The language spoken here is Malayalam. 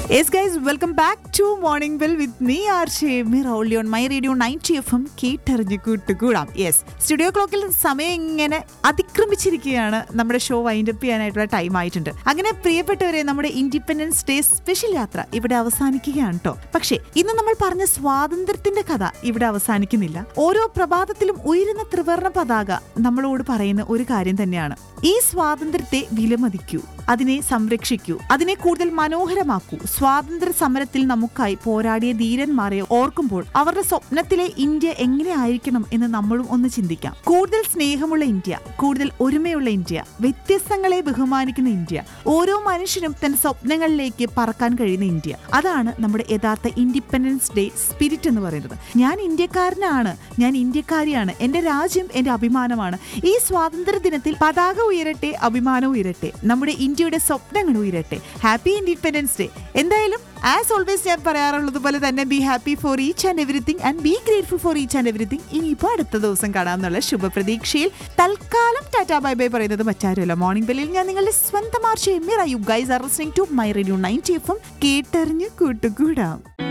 Yes guys, welcome back to Morning Bell with me RJ Mira only on my radio 90 FM കേട്ടറിഞ്ഞു കൂട്ടുകൂടാം. യെസ്, സ്റ്റുഡിയോ ക്ലോക്കിൽ സമയം ഇങ്ങനെ അതിക്രമിച്ചിരിക്കുകയാണ്. നമ്മുടെ ഷോ വൈൻഡ് അപ്പ് ചെയ്യാനായിട്ടുള്ള ടൈം ആയിട്ടുണ്ട്. അങ്ങനെ പ്രിയപ്പെട്ടവരെ, നമ്മുടെ ഇൻഡിപെൻഡൻസ് ഡേ സ്പെഷ്യൽ യാത്ര ഇവിടെ അവസാനിക്കുകയാണ് കേട്ടോ. പക്ഷേ ഇന്ന് നമ്മൾ പറഞ്ഞ സ്വാതന്ത്ര്യത്തിന്റെ കഥ ഇവിടെ അവസാനിക്കുന്നില്ല. ഓരോ പ്രഭാതത്തിലും ഉയരുന്ന ത്രിവർണ്ണ പതാക നമ്മളോട് പറയുന്ന ഒരു കാര്യം തന്നെയാണ്. ഈ സ്വാതന്ത്ര്യത്തെ വിലമതിക്കൂ, അതിനെ സംരക്ഷിക്കൂ, അതിനെ കൂടുതൽ മനോഹരമാക്കൂ. സ്വാതന്ത്ര്യ സമരത്തിൽ നമുക്കായി പോരാടിയ ധീരന്മാരെ ഓർക്കുമ്പോൾ അവരുടെ സ്വപ്നത്തിലെ ഇന്ത്യ എങ്ങനെ ആയിരിക്കണം എന്ന് നമ്മളും ഒന്ന് ചിന്തിക്കാം. കൂടുതൽ സ്നേഹമുള്ള ഇന്ത്യ, കൂടുതൽ ഒരുമയുള്ള ഇന്ത്യ, വ്യത്യസ്തങ്ങളെ ബഹുമാനിക്കുന്ന ഇന്ത്യ, ഓരോ മനുഷ്യനും തന്റെ സ്വപ്നങ്ങളിലേക്ക് പറക്കാൻ കഴിയുന്ന ഇന്ത്യ. അതാണ് നമ്മുടെ യഥാർത്ഥ ഇൻഡിപെൻഡൻസ് ഡേ സ്പിരിറ്റ് എന്ന് പറയുന്നത്. ഞാൻ ഇന്ത്യക്കാരനാണ്, ഞാൻ ഇന്ത്യക്കാരിയാണ്, എന്റെ രാജ്യം എന്റെ അഭിമാനമാണ്. ഈ സ്വാതന്ത്ര്യ ദിനത്തിൽ പതാക ഉയരട്ടെ, അഭിമാനം ഉയരട്ടെ, നമ്മുടെ ഇന്ത്യയുടെ സ്വപ്നങ്ങൾ ഉയരട്ടെ. Happy independence day. എന്തായാലും ആസ് ഓൾവേസ് ഞാൻ പറയാറുള്ളത് പോലെ തന്നെ be happy for each and everything and B grateful for each and everything. ഇനിയിപ്പോൾ അടുത്ത ദിവസം കാണാമെന്നുള്ള ശുഭപ്രതീക്ഷയിൽ തൽക്കാലം ടാറ്റാ ബൈ ബൈ പറയുന്നത് മറ്റാരുമല്ല, മോർണിംഗ് ബെല്ലിൽ ഞാൻ നിങ്ങളുടെ സ്വന്തം ആർഷ. You guys are listening to my radio 90 FM കേട്ടറിഞ്ഞ് കൂട്ടുകൂടാം.